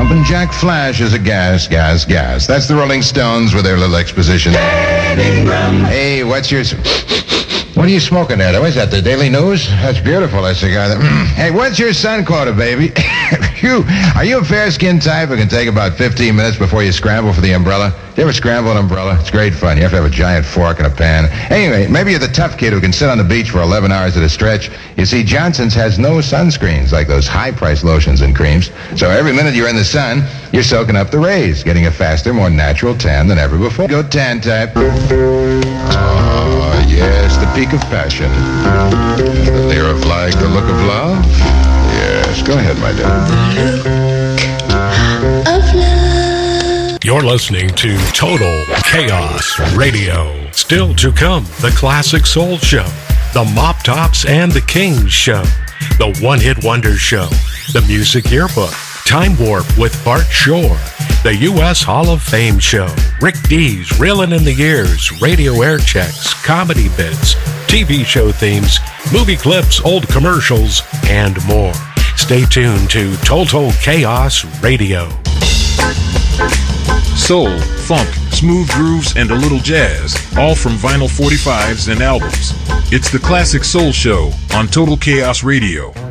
Jumpin' Jack Flash is a gas. That's the Rolling Stones with their little exposition. Hey, what's your... What are you smoking at? What is that, the Daily News? That's beautiful, that cigar. Hey, what's your sun quota, baby? Are you a fair-skinned type who can take about 15 minutes before you scramble for the umbrella? You ever scramble an umbrella? It's great fun. You have to have a giant fork and a pan. Anyway, maybe you're the tough kid who can sit on the beach for 11 hours at a stretch. You see, Johnson's has no sunscreens like those high-priced lotions and creams. So every minute you're in the sun, you're soaking up the rays, getting a faster, more natural tan than ever before. Go tan type. Oh, yes, the peak of passion. The leer of like, the look of love. Yes, go ahead, my dear. Of love. You're listening to Total Chaos Radio. Still to come, the Classic Soul Show, the Mop Tops and the Kings Show, the One Hit Wonder Show, the Music Yearbook, Time Warp with Bart Shore, the U.S. Hall of Fame Show, Rick D's Reelin' in the Years, radio air checks, comedy bits, TV show themes, movie clips, old commercials, and more. Stay tuned to Total Chaos Radio. Soul, funk, smooth grooves, and a little jazz, all from vinyl 45s and albums. It's the Classic Soul Show on Total Chaos Radio.